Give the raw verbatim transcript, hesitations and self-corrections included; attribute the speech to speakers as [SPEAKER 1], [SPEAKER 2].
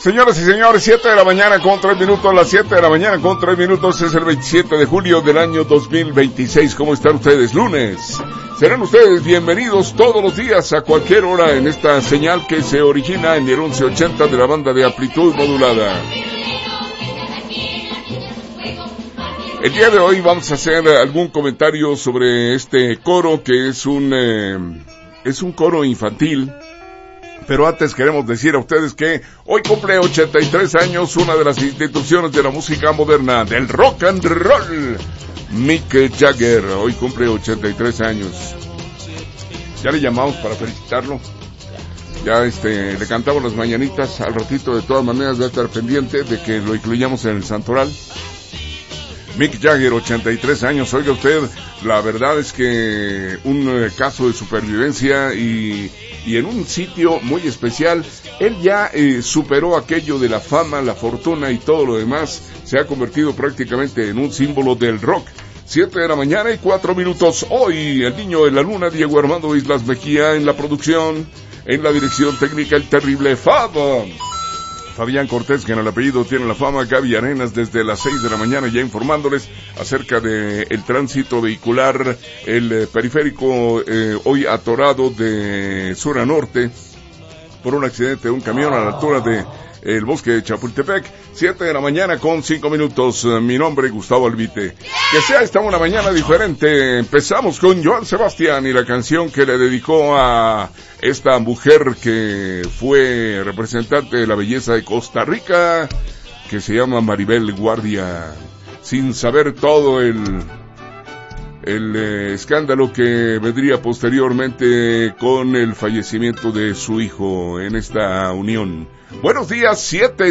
[SPEAKER 1] Señoras y señores, siete de la mañana con tres minutos, las siete de la mañana con tres minutos, es el veintisiete de julio del año dos mil veintiséis. ¿Cómo están ustedes? Lunes. Serán ustedes bienvenidos todos los días a cualquier hora en esta señal que se origina en el once ochenta de la banda de amplitud modulada. El día de hoy vamos a hacer algún comentario sobre este coro que es un eh, es un coro infantil. Pero antes queremos decir a ustedes que hoy cumple ochenta y tres años una de las instituciones de la música moderna, del rock and roll, Mick Jagger. Hoy cumple ochenta y tres años. Ya le llamamos para felicitarlo. Ya este le cantamos las mañanitas. Al ratito de todas maneras va a estar pendiente de que lo incluyamos en el santoral. Mick Jagger, ochenta y tres años. Oiga usted, la verdad es que un eh, caso de supervivencia y, y en un sitio muy especial. Él ya eh, superó aquello de la fama, la fortuna y todo lo demás. Se ha convertido prácticamente en un símbolo del rock. Siete de la mañana y cuatro minutos. Hoy, el niño de la luna, Diego Armando Islas Mejía en la producción, en la dirección técnica, el terrible Fab. Fabián Cortés, que en el apellido tiene la fama. Gaby Arenas desde las seis de la mañana ya informándoles acerca de el tránsito vehicular, el eh, periférico eh, hoy atorado de sur a norte por un accidente de un camión a la altura de el bosque de Chapultepec. Siete de la mañana con cinco minutos. Mi nombre, Gustavo Albite. Que sea esta una mañana diferente. Empezamos con Joan Sebastián y la canción que le dedicó a esta mujer que fue representante de la belleza de Costa Rica, que se llama Maribel Guardia, sin saber todo el el eh, escándalo que vendría posteriormente con el fallecimiento de su hijo en esta unión. Buenos días, siete